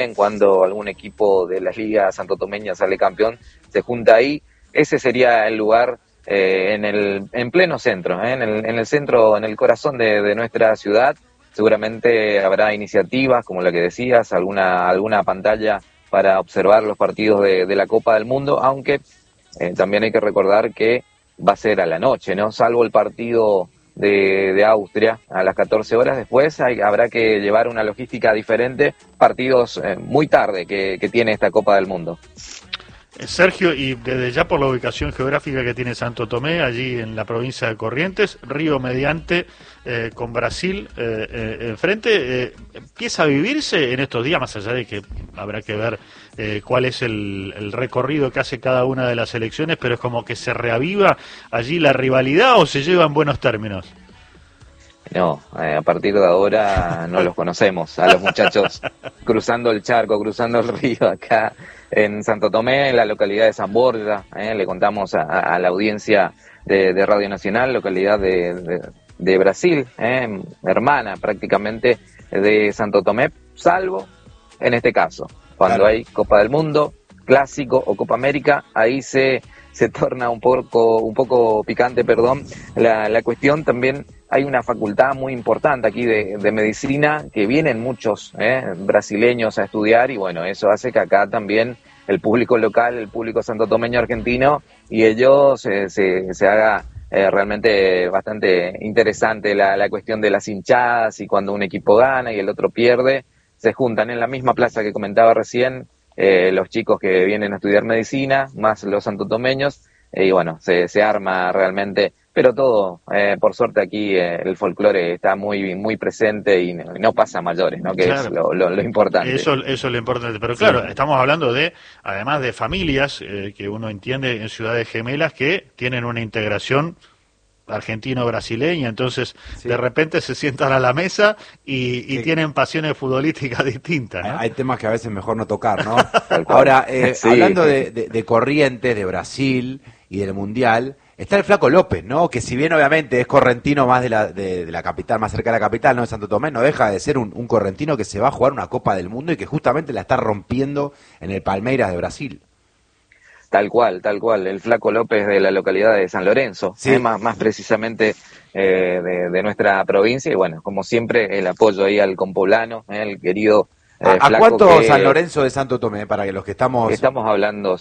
cuando algún equipo de la Liga Santotomeña sale campeón, se junta ahí. Ese sería el lugar en pleno centro, en el centro, en el corazón de nuestra ciudad. Seguramente habrá iniciativas, como la que decías, alguna pantalla para observar los partidos de la Copa del Mundo, aunque también hay que recordar que va a ser a la noche, ¿no? Salvo el partido de Austria a las 14 horas. Después habrá que llevar una logística diferente, partidos muy tarde que tiene esta Copa del Mundo. Sergio, y desde ya por la ubicación geográfica que tiene Santo Tomé, allí en la provincia de Corrientes, río mediante, con Brasil enfrente, ¿empieza a vivirse en estos días, más allá de que habrá que ver cuál es el recorrido que hace cada una de las selecciones, pero es como que se reaviva allí la rivalidad o se lleva en buenos términos? No, a partir de ahora no los conocemos, a los muchachos cruzando el charco, cruzando el río acá en Santo Tomé, en la localidad de San Borja. Le contamos a la audiencia de Radio Nacional, localidad de Brasil, hermana prácticamente de Santo Tomé, salvo en este caso, cuando hay Copa del Mundo, Clásico o Copa América, ahí se torna un poco picante, la cuestión. También hay una facultad muy importante aquí de medicina, que vienen muchos brasileños a estudiar, y bueno, eso hace que acá también el público local, el público santotomeño argentino, y ellos se haga realmente bastante interesante la cuestión de las hinchadas, y cuando un equipo gana y el otro pierde, se juntan en la misma plaza que comentaba recién, los chicos que vienen a estudiar medicina, más los santotomeños, y bueno, se arma realmente, pero todo, por suerte aquí el folclore está muy presente y no pasa a mayores, ¿no? Que claro, es lo importante. Eso es lo importante, pero claro, sí, estamos hablando además de familias que uno entiende en ciudades gemelas que tienen una integración argentino-brasileña, entonces sí, de repente se sientan a la mesa y sí, tienen pasiones futbolísticas distintas, ¿no? Hay temas que a veces mejor no tocar, ¿no? Ahora, sí, hablando de Corrientes, de Brasil y del Mundial, está el Flaco López, ¿no? Que si bien obviamente es correntino más de la capital, más cerca de la capital, ¿no? De Santo Tomé, no deja de ser un correntino que se va a jugar una Copa del Mundo y que justamente la está rompiendo en el Palmeiras de Brasil. Tal cual, el Flaco López de la localidad de San Lorenzo, sí, más precisamente de nuestra provincia, y bueno, como siempre, el apoyo ahí al compoblano, el querido ¿A cuánto San Lorenzo de Santo Tomé, para que los que estamos... Estamos hablando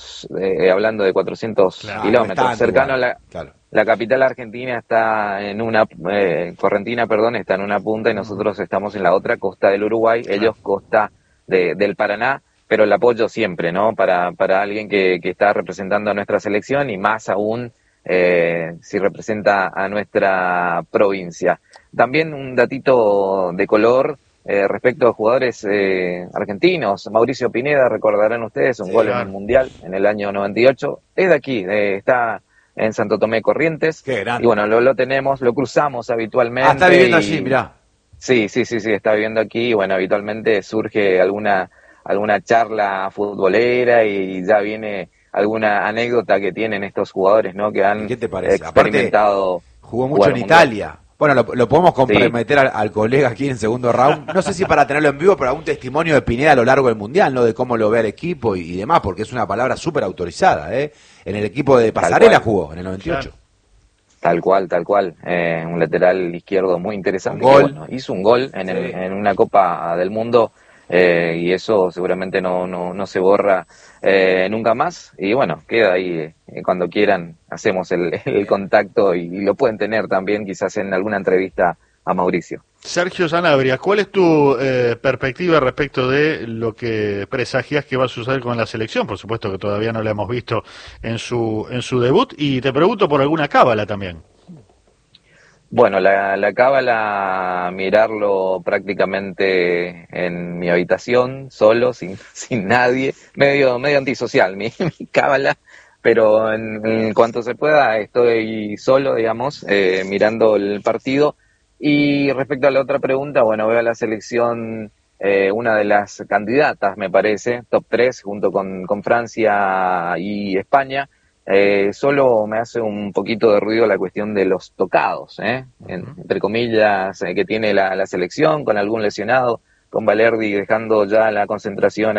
de 400 kilómetros, cercano a la capital argentina, está en una, Correntina, perdón, está en una punta y nosotros estamos en la otra, costa del Uruguay, ellos costa del Paraná, pero el apoyo siempre, ¿no? Para alguien que está representando a nuestra selección, y más aún si representa a nuestra provincia. También un datito de color respecto a jugadores argentinos. Mauricio Pineda, recordarán ustedes, un gol en el Mundial en el año 98. Es de aquí, está en Santo Tomé, Corrientes. Qué grande. Y bueno, lo tenemos, lo cruzamos habitualmente. Está viviendo allí, mirá. Sí, está viviendo aquí. Y bueno, habitualmente surge alguna charla futbolera y ya viene alguna anécdota que tienen estos jugadores, ¿no? Que han experimentado. Aparte, jugó mucho en Italia. Bueno, lo podemos comprometer al colega aquí en segundo round. No sé si para tenerlo en vivo, pero algún testimonio de Pineda a lo largo del Mundial, ¿no? De cómo lo ve el equipo y demás, porque es una palabra súper autorizada, ¿eh? En el equipo de Pasarela jugó, en el 98. Tal cual. Un lateral izquierdo muy interesante. Un gol. Que, bueno, hizo un gol en una Copa del Mundo. Y eso seguramente no se borra nunca más, y bueno, queda ahí, cuando quieran hacemos el contacto y lo pueden tener también quizás en alguna entrevista a Mauricio. Sergio Sanabria, ¿cuál es tu perspectiva respecto de lo que presagias que va a suceder con la selección? Por supuesto que todavía no la hemos visto en su debut, y te pregunto por alguna cábala también. Bueno, la cábala, mirarlo prácticamente en mi habitación, solo, sin nadie, medio antisocial mi cábala, pero en cuanto se pueda estoy solo, digamos, mirando el partido. Y respecto a la otra pregunta, bueno, veo a la selección, una de las candidatas, me parece, top 3, junto con Francia y España. Solo me hace un poquito de ruido la cuestión de los tocados, entre comillas, que tiene la selección, con algún lesionado. Valerdi dejando ya la concentración